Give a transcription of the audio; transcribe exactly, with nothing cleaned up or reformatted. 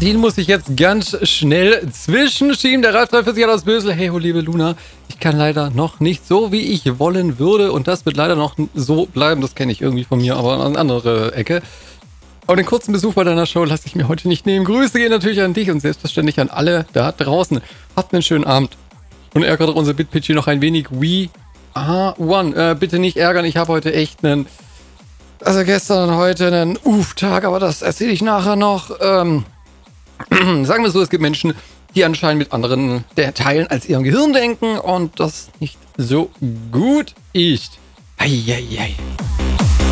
Den muss ich jetzt ganz schnell zwischenschieben. Der Ralf dreiundvierzig aus Bösel. Hey, oh liebe Luna, ich kann leider noch nicht so, wie ich wollen würde. Und das wird leider noch so bleiben. Das kenne ich irgendwie von mir, aber an eine andere Ecke. Aber den kurzen Besuch bei deiner Show lasse ich mir heute nicht nehmen. Grüße gehen natürlich an dich und selbstverständlich an alle da draußen. Habt einen schönen Abend. Und ärgert unser Bitpitchy noch ein wenig. We are one. Äh, bitte nicht ärgern, ich habe heute echt einen... Also gestern und heute einen Uff-Tag, aber das erzähle ich nachher noch. Ähm... Sagen wir so, es gibt Menschen, die anscheinend mit anderen Teilen als ihrem Gehirn denken und das nicht so gut ist. Eieiei.